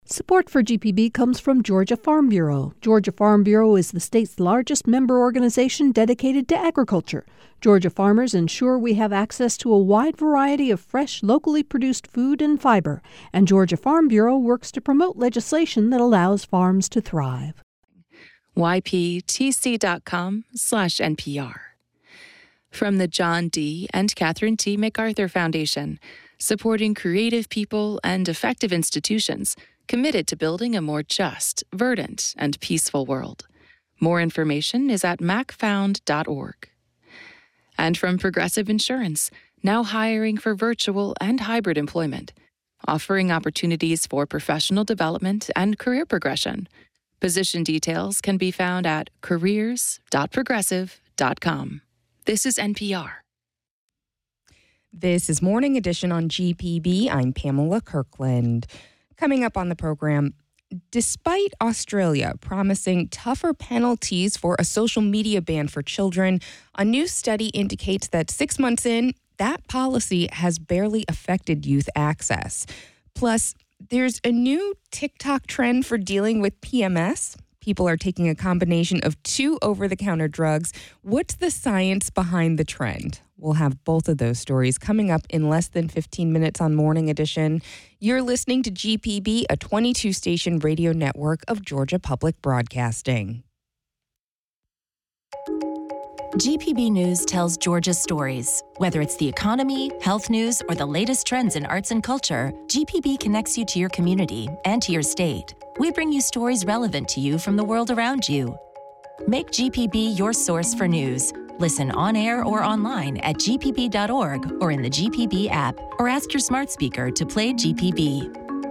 Support for GPB comes from Georgia Farm Bureau. Georgia Farm Bureau is the state's largest member organization dedicated to agriculture. Georgia farmers ensure we have access to a wide variety of fresh, locally produced food and fiber. And Georgia Farm Bureau works to promote legislation that allows farms to thrive. yptc.com/NPR. From the John D. and Catherine T. MacArthur Foundation, supporting creative people and effective institutions committed to building a more just, verdant, and peaceful world. More information is at macfound.org. And from Progressive Insurance, now hiring for virtual and hybrid employment, offering opportunities for professional development and career progression. Position details can be found at careers.progressive.com. This is NPR. This is Morning Edition on GPB. I'm Pamela Kirkland. Coming up on the program, despite Australia promising tougher penalties for a social media ban for children, a new study indicates that 6 months in, that policy has barely affected youth access. Plus, there's a new TikTok trend for dealing with PMS. People are taking a combination of 2 over-the-counter drugs. What's the science behind the trend? We'll have both of those stories coming up in less than 15 minutes on Morning Edition. You're listening to GPB, a 22-station radio network of Georgia Public Broadcasting. GPB News tells Georgia's stories. Whether it's the economy, health news, or the latest trends in arts and culture, GPB connects you to your community and to your state. We bring you stories relevant to you from the world around you. Make GPB your source for news. Listen on air or online at gpb.org or in the GPB app, or ask your smart speaker to play GPB.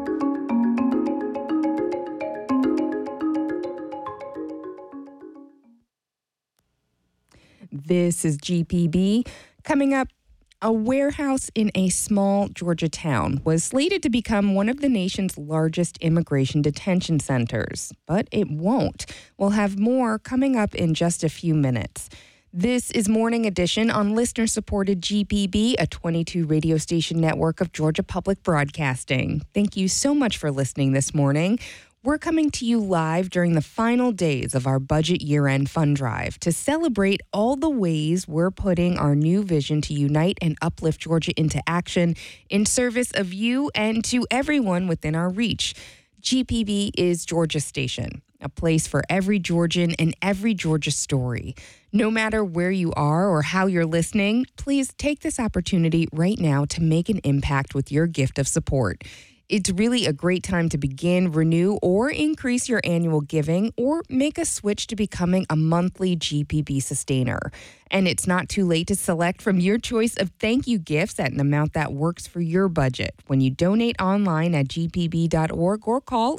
This is GPB. Coming up, a warehouse in a small Georgia town was slated to become one of the nation's largest immigration detention centers, but it won't. We'll have more coming up in just a few minutes. This is Morning Edition on listener-supported GPB, a 22 radio station network of Georgia Public Broadcasting. Thank you so much for listening this morning. We're coming to you live during the final days of our budget year-end fund drive to celebrate all the ways we're putting our new vision to unite and uplift Georgia into action in service of you and to everyone within our reach. GPB is Georgia Station, a place for every Georgian and every Georgia story. No matter where you are or how you're listening, please take this opportunity right now to make an impact with your gift of support. It's really a great time to begin, renew, or increase your annual giving, or make a switch to becoming a monthly GPB sustainer. And it's not too late to select from your choice of thank you gifts at an amount that works for your budget when you donate online at gpb.org or call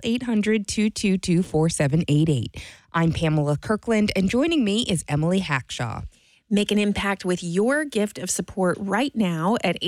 800-222-4788. I'm Pamela Kirkland, and joining me is Emily Hackshaw. Make an impact with your gift of support right now at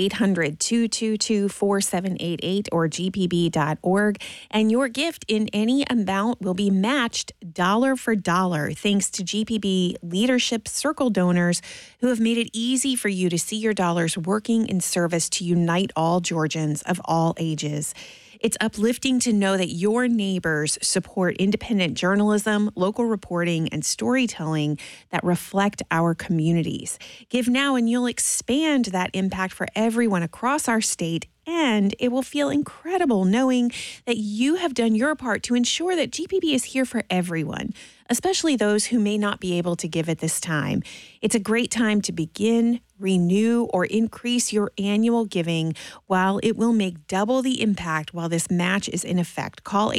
800-222-4788 or gpb.org. And your gift in any amount will be matched dollar for dollar thanks to GPB Leadership Circle donors who have made it easy for you to see your dollars working in service to unite all Georgians of all ages. It's uplifting to know that your neighbors support independent journalism, local reporting, and storytelling that reflect our communities. Give now and you'll expand that impact for everyone across our state, and it will feel incredible knowing that you have done your part to ensure that GPB is here for everyone, especially those who may not be able to give at this time. It's a great time to begin, renew, or increase your annual giving while it will make double the impact while this match is in effect. Call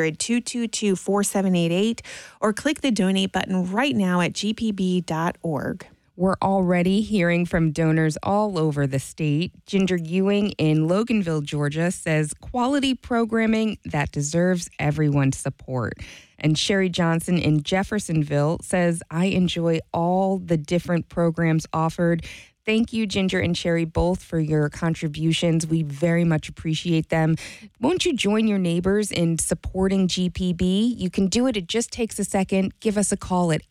800-222-4788 or click the donate button right now at gpb.org. We're already hearing from donors all over the state. Ginger Ewing in Loganville, Georgia, says quality programming that deserves everyone's support. And Sherry Johnson in Jeffersonville says, I enjoy all the different programs offered. Thank you, Ginger and Sherry, both for your contributions. We very much appreciate them. Won't you join your neighbors in supporting GPB? You can do it. It just takes a second. Give us a call at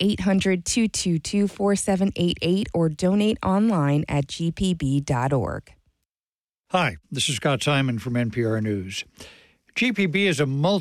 800-222-4788 or donate online at gpb.org. Hi, this is Scott Simon from NPR News. GPB is a